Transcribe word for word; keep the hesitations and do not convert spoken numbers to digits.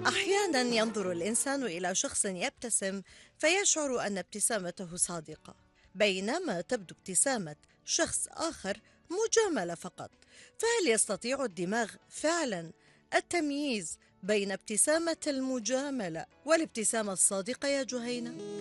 أحيانا ينظر الإنسان إلى شخص يبتسم فيشعر أن ابتسامته صادقة، بينما تبدو ابتسامة شخص آخر مجاملة فقط. فهل يستطيع الدماغ فعلا التمييز بين ابتسامة المجاملة والابتسامة الصادقة يا جهينة؟